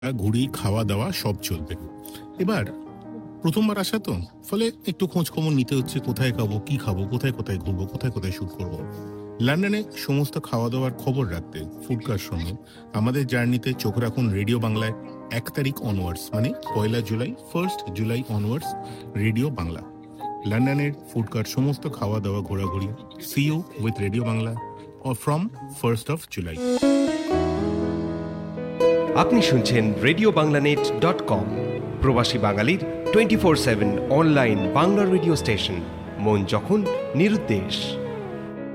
ঘুরি, খাওয়া দাওয়া সব চলবে। এবার প্রথমবার আসা তো, ফলে একটু খোঁজ খবর নিতে হচ্ছে, কোথায় খাবো, কি খাবো, কোথায় কোথায় ঘুরবো, কোথায় কোথায় শুট করবো। লন্ডনে সমস্ত খাওয়া দাওয়ার খবর রাখতে ফুডকার সঙ্গে আমাদের জার্নিতে চোখ রাখুন রেডিও বাংলায় 1 তারিখ অনওয়ার্ডস, মানে 1 জুলাই, 1 জুলাই অনওয়ার্ডস রেডিও বাংলা। লন্ডনের ফুডকার সমস্ত খাওয়া দাওয়া ঘোরাঘুরি। C you with radio Bangla from 1 July. আপনি শুনছেন RadioBanglaNet.com, প্রবাসী বাঙালির 24/7 অনলাইন বাংলা রেডিও স্টেশন। মন যখন নিরুদ্দেশ।